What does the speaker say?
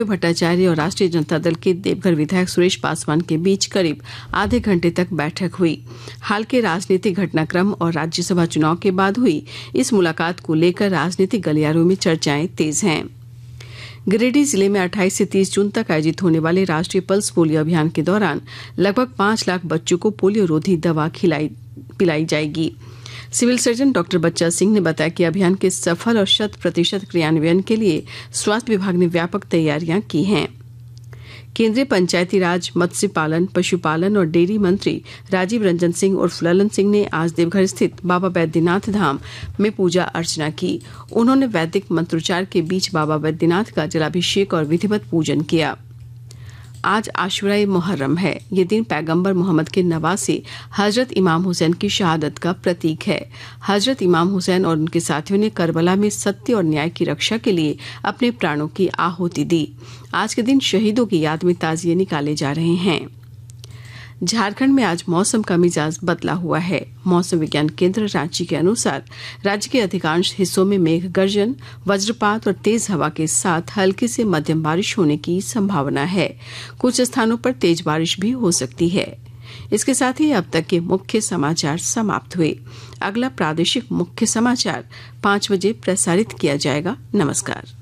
भट्टाचार्य और राष्ट्रीय जनता दल के देवघर विधायक सुरेश पासवान के बीच करीब आधे घंटे तक बैठक हुई। हाल के राजनीतिक घटनाक्रम और राज्यसभा चुनाव के बाद हुई इस मुलाकात को लेकर राजनीतिक गलियारों में चर्चाएं तेज हैं। गिरिडीह जिले में 28 से 30 जून तक आयोजित होने वाले राष्ट्रीय पल्स पोलियो अभियान के दौरान लगभग 5 लाख बच्चों को पोलियो रोधी दवा पिलाई जाएगी। सिविल सर्जन डॉक्टर बच्चा सिंह ने बताया कि अभियान के सफल और 100% क्रियान्वयन के लिए स्वास्थ्य विभाग ने व्यापक तैयारियां की हैं। केंद्रीय पंचायती राज, मत्स्य पालन, पशुपालन और डेयरी मंत्री राजीव रंजन सिंह उर्फ ललन सिंह ने आज देवघर स्थित बाबा बैद्यनाथ धाम में पूजा अर्चना की। उन्होंने वैदिक मंत्रोच्चार के बीच बाबा बैद्यनाथ का जलाभिषेक और विधिवत पूजन किया। आज आशुरा मुहर्रम है। ये दिन पैगंबर मोहम्मद के नवासे हजरत इमाम हुसैन की शहादत का प्रतीक है। हजरत इमाम हुसैन और उनके साथियों ने करबला में सत्य और न्याय की रक्षा के लिए अपने प्राणों की आहुति दी। आज के दिन शहीदों की याद में ताजिए निकाले जा रहे हैं। झारखंड में आज मौसम का मिजाज बदला हुआ है। मौसम विज्ञान केंद्र रांची के अनुसार राज्य के अधिकांश हिस्सों में मेघ गर्जन, वज्रपात और तेज हवा के साथ हल्की से मध्यम बारिश होने की संभावना है। कुछ स्थानों पर तेज बारिश भी हो सकती है। इसके साथ ही अब तक के मुख्य समाचार समाप्त हुए। अगला प्रादेशिक मुख्य समाचार 5 बजे प्रसारित किया जाएगा। नमस्कार।